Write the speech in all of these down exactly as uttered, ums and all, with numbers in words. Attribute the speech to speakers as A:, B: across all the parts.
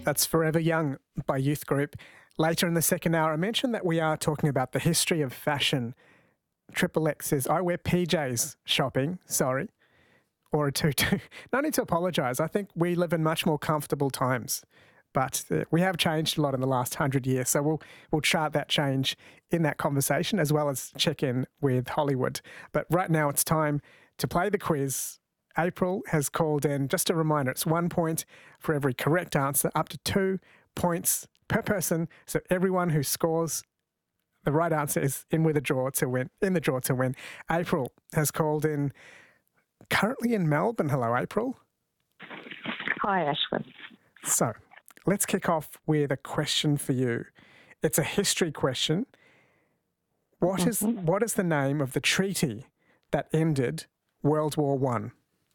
A: That's Forever Young by Youth Group. Later in the second hour, I mentioned that we are talking about the history of fashion. Triple X says, I wear P Js shopping, sorry, or a tutu. No need to apologise. I think we live in much more comfortable times, but uh, we have changed a lot in the last hundred years. So we'll we'll chart that change in that conversation as well as check in with Hollywood. But right now it's time to play the quiz. April has called in. Just a reminder, it's one point for every correct answer, up to two points per person. So everyone who scores the right answer is in with a draw to win. In the draw to win. April has called in. Currently in Melbourne. Hello, April.
B: Hi, Ashwin.
A: So let's kick off with a question for you. It's a history question. What mm-hmm. is what is the name of the treaty that ended World War One?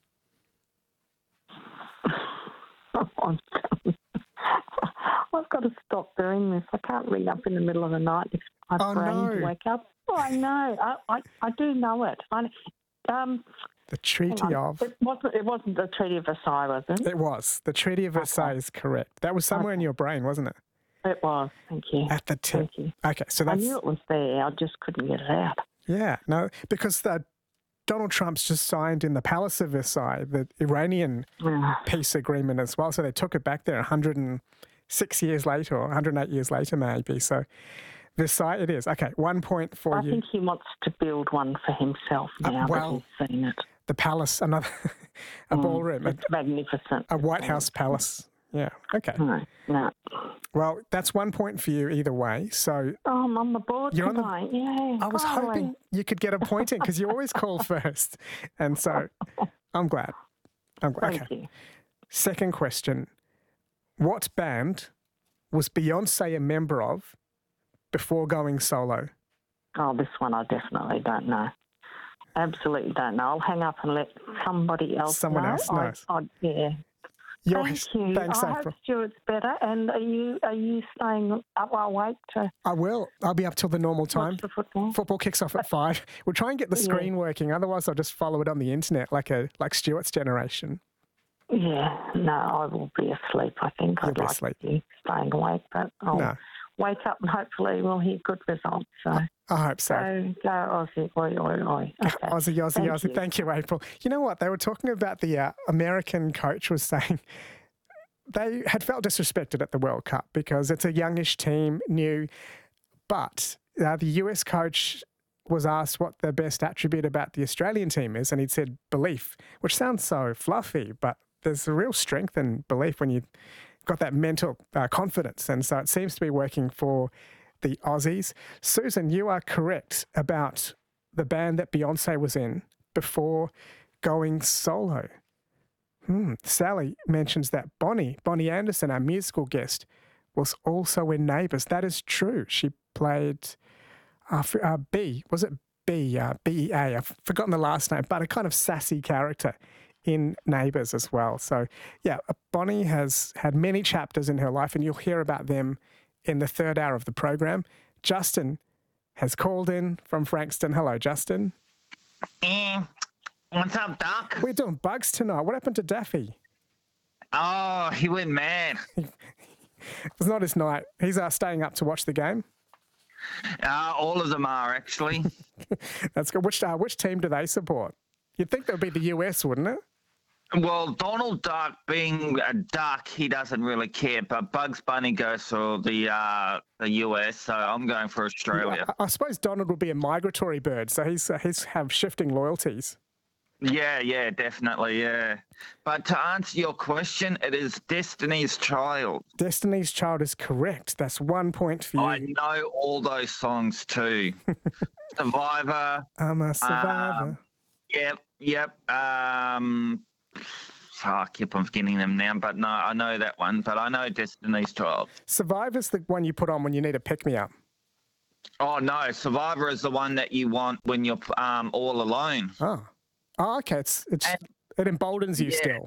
B: I've got to stop doing this. I can't read up in the middle of the night if my
A: oh,
B: brain
A: no.
B: to wake up. Oh, I know. I, I, I do know it. I, um,
A: the Treaty of...
B: It wasn't, it wasn't the Treaty of Versailles, was it?
A: It was. The Treaty of Versailles okay. is correct. That was somewhere okay. in your brain, wasn't it?
B: It was. Thank you.
A: At the tip.
B: Thank you.
A: Okay, so that's...
B: I knew it was there. I just couldn't get it out.
A: Yeah, no, because the, Donald Trump's just signed in the Palace of Versailles the Iranian peace agreement as well. So they took it back there one hundred six years later or one hundred eight years later maybe. So Versailles it is. Okay, one point for
B: I
A: you.
B: I think he wants to build one for himself now uh, well, that he's seen it.
A: The palace, another a mm, ballroom.
B: It's
A: a,
B: magnificent.
A: A White House palace. Yeah, okay.
B: No, no.
A: Well, that's one point for you either way. So
B: oh, I'm on the board
A: you're
B: tonight.
A: On the,
B: yeah,
A: I was
B: finally.
A: hoping you could get a point in because you always call first. And so I'm glad. I'm glad.
B: Thank
A: okay.
B: you.
A: Second question. What band was Beyonce a member of before going solo?
B: Oh, this one I definitely don't know. Absolutely don't know. I'll hang up and let somebody else
A: Someone
B: know.
A: else knows.
B: I, I, yeah.
A: You're,
B: Thank you.
A: Thanks,
B: I
A: April.
B: hope Stuart's better. And are you are you staying up all awake to?
A: I will. I'll be up till the normal time.
B: Watch the football.
A: Football kicks off at five. We'll try and get the screen yeah. working. Otherwise, I'll just follow it on the internet like a like Stuart's generation.
B: Yeah. No, I will be asleep. I think
A: You'll
B: I'd
A: be
B: like
A: asleep.
B: to be staying awake, but I'll
A: no.
B: wake up and hopefully we'll hear good results. So.
A: I hope so.
B: So go Aussie, oi, oi, oi. Okay.
A: Aussie, Aussie,
B: Thank
A: Aussie.
B: You.
A: Thank you, April. You know what? They were talking about the uh, American coach was saying they had felt disrespected at the World Cup because it's a youngish team, new, but uh, the U S coach was asked what the best attribute about the Australian team is, and he'd said belief, which sounds so fluffy, but there's a real strength in belief when you've got that mental uh, confidence, and so it seems to be working for the Aussies. Susan, you are correct about the band that Beyonce was in before going solo. Hmm. Sally mentions that Bonnie, Bonnie Anderson, our musical guest, was also in Neighbours. That is true. She played uh, uh, B, was it B, uh, B E A? I've forgotten the last name, but a kind of sassy character in Neighbours as well. So, yeah, Bonnie has had many chapters in her life, and you'll hear about them in the third hour of the program. Justin has called in from Frankston. Hello, Justin.
C: Eh, what's up, Doc?
A: We're doing bugs tonight. What happened to Daffy?
C: Oh, he went mad.
A: It's not his night. He's uh, staying up to watch the game.
C: Uh, all of them are, actually.
A: That's good. Which, uh, which team do they support? You'd think that would be the U S, wouldn't it?
C: Well, Donald Duck, being a duck, he doesn't really care. But Bugs Bunny goes for the uh, the U S, so I'm going for Australia.
A: I, I suppose Donald would be a migratory bird, so he's uh, he's have shifting loyalties.
C: Yeah, yeah, definitely, yeah. But to answer your question, it is Destiny's Child.
A: Destiny's Child is correct. That's one point for you.
C: I know all those songs too. Survivor.
A: I'm a survivor.
C: Um, yep, yep. Um... Oh, I keep on forgetting them now, but no, I know that one. But I know Destiny's Child.
A: Survivor's the one you put on when you need a pick-me-up.
C: Oh, no. Survivor is the one that you want when you're um, all alone.
A: Oh. Oh, okay. It's, it's,
C: and,
A: it emboldens you
C: yeah.
A: still.